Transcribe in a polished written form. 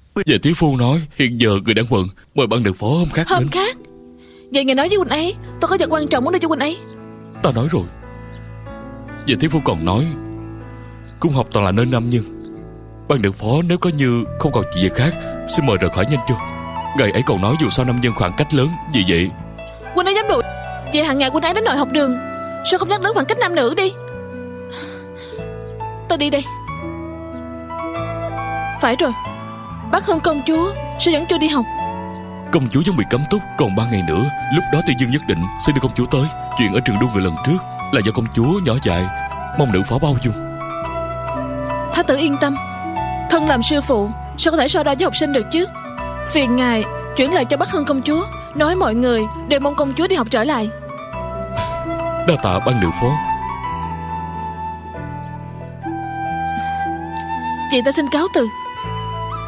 Về Tiếu Phu nói hiện giờ người đang bận, mời ban được phó hôm khác Hôm đến. khác? Vậy ngài nói với huynh ấy tôi có vật quan trọng muốn đưa cho huynh ấy. Ta nói rồi. Về Tiếu Phu còn nói cung học toàn là nơi nam nhân. Ban được phó nếu có như không còn chuyện gì khác, xin mời rời khỏi nhanh cho. Ngài ấy còn nói dù sao nam nhân khoảng cách lớn. Vì vậy Huynh ấy dám đùa. Vậy hàng ngày huynh ấy đến nội học đường, sao không nhắc đến khoảng cách nam nữ đi? Tôi đi đây. Phải rồi, Bắc Hương công chúa sao vẫn chưa đi học? công chúa vẫn bị cấm túc, còn 3 ngày nữa. Lúc đó Tiên Dương nhất định sẽ đưa công chúa tới. Chuyện ở trường đua người lần trước là do công chúa nhỏ dại, mong nữ phó bao dung. Thái tử yên tâm, thân làm sư phụ sao có thể so đo với học sinh được chứ. Phiền ngài chuyển lời cho Bắc Hương công chúa, nói mọi người đều mong công chúa đi học trở lại. Đa tạ ban được phó. Vậy ta xin cáo từ.